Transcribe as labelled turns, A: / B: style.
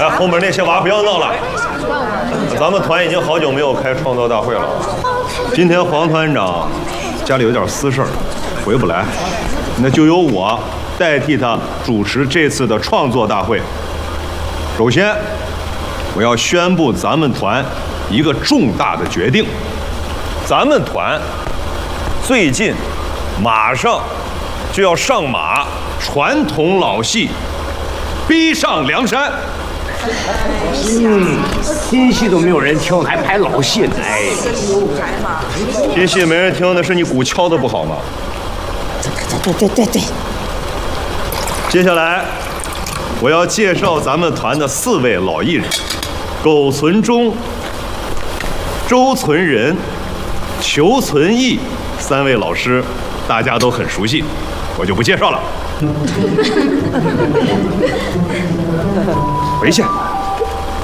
A: 哎，后面那些娃不要闹了。咱们团已经好久没有开创作大会了。今天黄团长家里有点私事儿，回不来，那就由我代替他主持这次的创作大会。首先，我要宣布咱们团一个重大的决定。咱们团最近马上就要上马传统老戏《逼上梁山》。
B: 新戏都没有人听，还拍老戏呢？哎，
A: 新戏没人听，那是你鼓敲的不好吗？
C: 对。
A: 接下来，我要介绍咱们团的4位老艺人：苟存忠、周存仁、裘存义3位老师，大家都很熟悉，我就不介绍了。回去。